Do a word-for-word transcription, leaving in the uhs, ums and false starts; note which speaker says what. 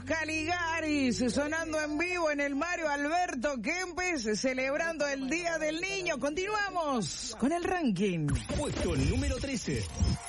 Speaker 1: Caligaris, sonando en vivo en el Mario Alberto Kempes, celebrando el Día del Niño. Continuamos con el ranking.
Speaker 2: Puesto número trece.